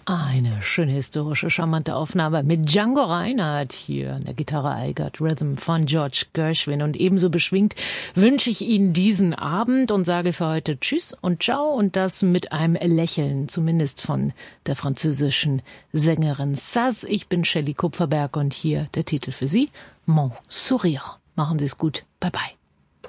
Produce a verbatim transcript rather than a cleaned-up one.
Eine schöne, historische, charmante Aufnahme mit Django Reinhardt hier an der Gitarre I Got Rhythm von George Gershwin. Und ebenso beschwingt wünsche ich Ihnen diesen Abend und sage für heute Tschüss und Ciao und das mit einem Lächeln, zumindest von der französischen Sängerin Saz. Ich bin Shelley Kupferberg und hier der Titel für Sie, Mon Sourire. Machen Sie es gut. Bye bye.